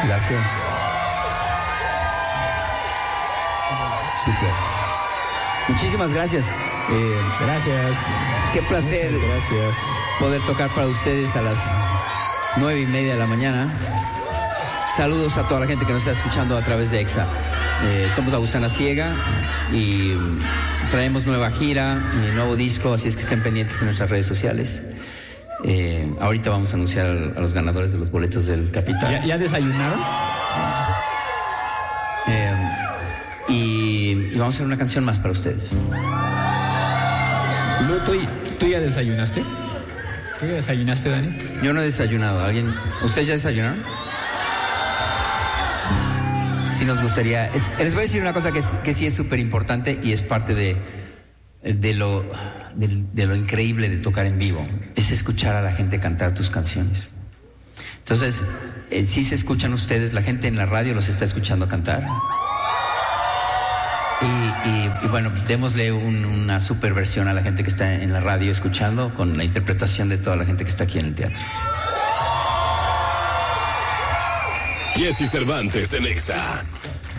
Gracias. Super. Muchísimas gracias. Gracias. Qué placer. Gracias. Poder tocar para ustedes a las 9:30 de la mañana. Saludos a toda la gente que nos está escuchando a través de EXA. Somos La Gusana Ciega y traemos nueva gira, nuevo disco, así es que estén pendientes en nuestras redes sociales. Ahorita vamos a anunciar a los ganadores de los boletos del Capital. ¿Ya desayunaron? Y vamos a hacer una canción más para ustedes. ¿Tú ya desayunaste? ¿Tú ya desayunaste, Dani? Yo no he desayunado. ¿Ustedes ya desayunaron? Sí nos gustaría. Les voy a decir una cosa que sí es súper importante y es parte de lo increíble de tocar en vivo. Es escuchar a la gente cantar tus canciones. Entonces, sí se escuchan ustedes, la gente en la radio los está escuchando cantar. Y bueno, démosle una super versión a la gente que está en la radio escuchando con la interpretación de toda la gente que está aquí en el teatro. Jesse Cervantes en EXA.